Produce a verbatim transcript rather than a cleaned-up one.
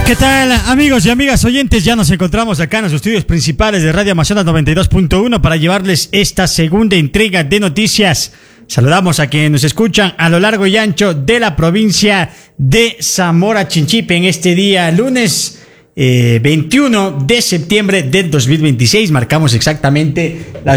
¿Qué tal, amigos y amigas oyentes? Ya nos encontramos acá en los estudios principales de Radio Amazonas noventa y dos punto uno para llevarles esta segunda entrega de noticias. Saludamos a quienes nos escuchan a lo largo y ancho de la provincia de Zamora Chinchipe en este día lunes eh, veintiuno de septiembre del dos mil veintiséis. Marcamos exactamente las